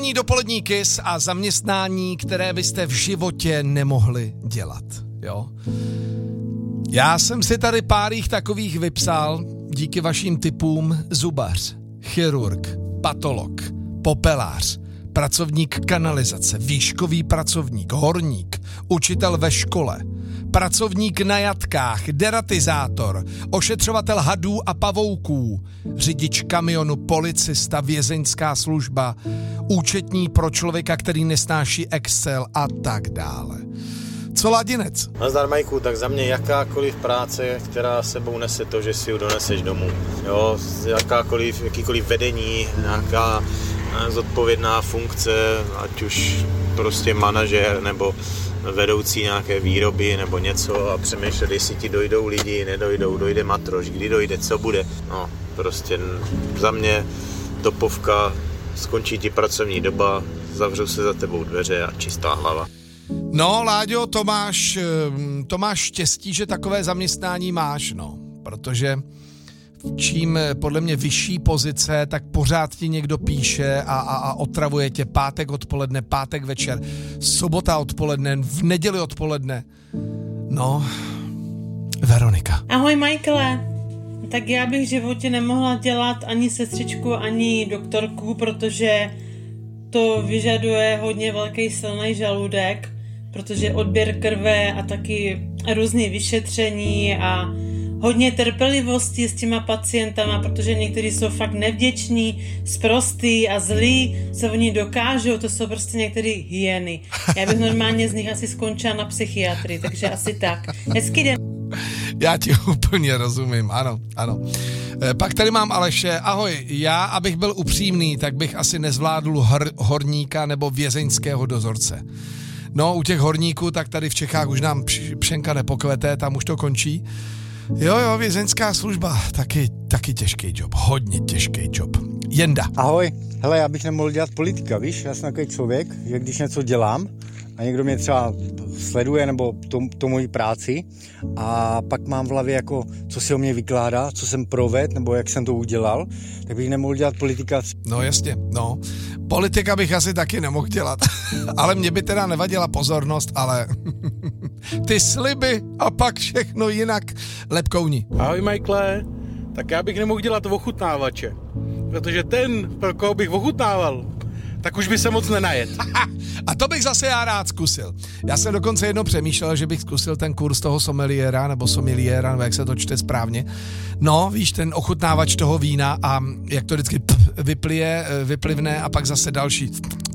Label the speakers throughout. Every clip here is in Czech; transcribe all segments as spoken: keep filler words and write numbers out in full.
Speaker 1: Ranní dopolední Kiss a zaměstnání, které byste v životě nemohli dělat, jo. Já jsem si tady pár jich takových vypsal díky vašim tipům: zubař, chirurg, patolog, popelář, pracovník kanalizace, výškový pracovník, horník, učitel ve škole, pracovník na jatkách, deratizátor, ošetřovatel hadů a pavouků, řidič kamionu, policista, vězeňská služba, účetní pro člověka, který nesnáší Excel a tak dále. Co Ladinec?
Speaker 2: Nazdar Majku, tak za mě jakákoliv práce, která sebou nese to, že si ji doneseš domů. Jo, jakákoliv, jakýkoliv vedení, nějaká zodpovědná funkce, ať už prostě manažer nebo vedoucí nějaké výroby nebo něco a přemýšlet, jestli ti dojdou lidi, nedojdou, dojde matroš, kdy dojde, co bude. No, prostě za mě topovka, skončí ti pracovní doba, zavřou se za tebou dveře a čistá hlava.
Speaker 1: No, Láďo, to máš, to máš štěstí, že takové zaměstnání máš, no, protože čím podle mě vyšší pozice, tak pořád ti někdo píše a, a, a otravuje tě pátek odpoledne, pátek večer, sobota odpoledne, v neděli odpoledne. No, Veronika.
Speaker 3: Ahoj, Michaele. Tak já bych v životě nemohla dělat ani sestřičku, ani doktorku, protože to vyžaduje hodně velký silný žaludek, protože odběr krve a taky různé vyšetření a hodně trpělivosti s těma pacientama, protože někteří jsou fakt nevděční, sprostý a zlí, co oni dokážou, to jsou prostě některé hyeny. Já bych normálně z nich asi skončila na psychiatrii, takže asi tak. Hezký den.
Speaker 1: Já ti úplně rozumím, ano, ano. E, pak tady mám Aleše. Ahoj, já, abych byl upřímný, tak bych asi nezvládl hr, horníka nebo vězeňského dozorce. No, u těch horníků, tak tady v Čechách už nám pšenka nepokvete, tam už to končí. Jo, jo, vězeňská služba, taky, taky těžký job, hodně těžký job. Jenda.
Speaker 4: Ahoj, hele, já bych nemohl dělat politika, víš, já jsem takový člověk, že když něco dělám a někdo mě třeba sleduje nebo to, to moji práci a pak mám v hlavě jako, co si o mě vykládá, co jsem provedl nebo jak jsem to udělal, tak bych nemohl dělat politika.
Speaker 1: No jasně, no. Politika bych asi taky nemohl dělat, ale mě by teda nevadila pozornost, ale ty sliby a pak všechno jinak. Lepkouni.
Speaker 5: Ahoj, Michaele, tak já bych nemohl dělat ochutnávače, protože ten, pro koho bych ochutnával, tak už by se moc nenajet.
Speaker 1: A to bych zase já rád zkusil. Já jsem dokonce jednou přemýšlel, že bych zkusil ten kurz toho sommeliéra, nebo sommeliéra, nebo jak se to čte správně. No, víš, ten ochutnávač toho vína a jak to vždycky vyplije, vyplivne a pak zase další.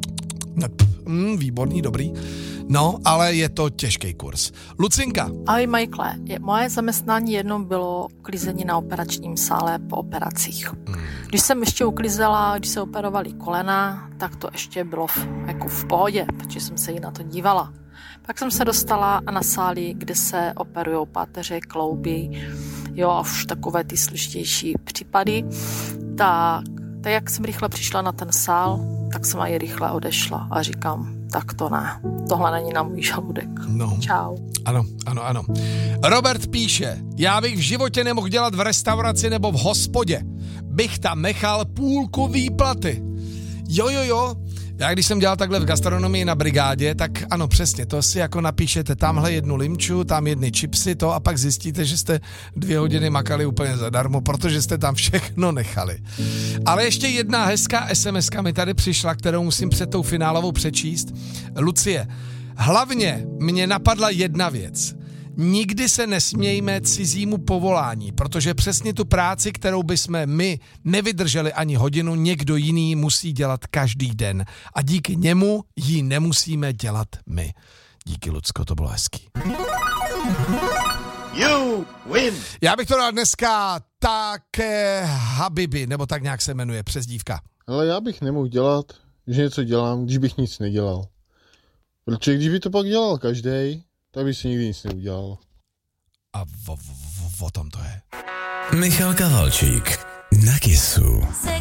Speaker 1: Mm, výborný, dobrý. No, ale je to těžký kurz. Lucinka.
Speaker 6: Ahoj, Michaele. Moje zaměstnání jednou bylo uklízení na operačním sále po operacích. Hmm. Když jsem ještě uklízela, když se operovali kolena, tak to ještě bylo v, jako v pohodě, protože jsem se jí na to dívala. Pak jsem se dostala na sály, kde se operujou páteře, klouby, jo, a už takové ty složitější případy. Tak, tak jak jsem rychle přišla na ten sál, tak jsem aj rychle odešla a říkám, tak to ne, tohle není na můj žaludek. No. Čau.
Speaker 1: Ano, ano, ano. Robert píše, já bych v životě nemohl dělat v restauraci nebo v hospodě. Bych tam nechal půlku výplaty. Jo, jo, jo. Já když jsem dělal takhle v gastronomii na brigádě, tak ano, přesně, to si jako napíšete tamhle jednu limču, tam jedny chipsy, to a pak zjistíte, že jste dvě hodiny makali úplně zadarmo, protože jste tam všechno nechali. Ale ještě jedna hezká es em eska mi tady přišla, kterou musím před tou finálovou přečíst. Lucie, hlavně mě napadla jedna věc. Nikdy se nesmějme cizímu povolání, protože přesně tu práci, kterou bychom my nevydrželi ani hodinu, někdo jiný musí dělat každý den. A díky němu ji nemusíme dělat my. Díky, Lucko, to bylo hezký.
Speaker 2: You win.
Speaker 1: Já bych to dal dneska také Habibi, nebo tak nějak se jmenuje přezdívka.
Speaker 7: Ale já bych nemohl dělat, že něco dělám, když bych nic nedělal. Protože když by to pak dělal každej, tak by si nikdy nic neudělal.
Speaker 1: A o, o, o tom to je.
Speaker 8: Michal Kavalčík na Kissu.